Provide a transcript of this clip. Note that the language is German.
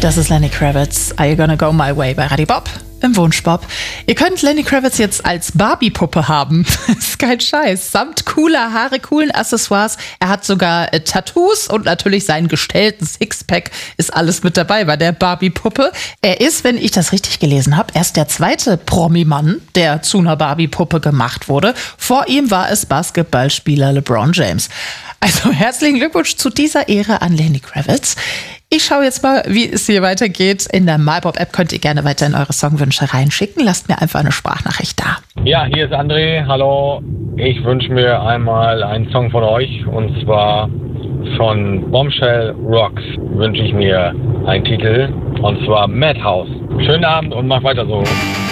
Das ist Lenny Kravitz, Are You Gonna Go My Way bei Radio Bob im Wunschbob. Ihr könnt Lenny Kravitz jetzt als Barbie-Puppe haben. Das ist kein Scheiß. Samt cooler Haare, coolen Accessoires. Er hat sogar Tattoos und natürlich seinen gestellten Sixpack ist alles mit dabei bei der Barbie-Puppe. Er ist, wenn ich das richtig gelesen habe, erst der zweite Promi-Mann, der zu einer Barbie-Puppe gemacht wurde. Vor ihm war es Basketballspieler LeBron James. Also herzlichen Glückwunsch zu dieser Ehre an Lenny Kravitz. Ich schaue jetzt mal, wie es hier weitergeht. In der MyBob-App könnt ihr gerne weiterhin eure Songwünsche reinschicken. Lasst mir einfach eine Sprachnachricht da. Ja, hier ist André. Hallo. Ich wünsche mir einmal einen Song von euch. Und zwar von Bombshell Rocks wünsche ich mir einen Titel. Und zwar Madhouse. Schönen Abend und mach weiter so.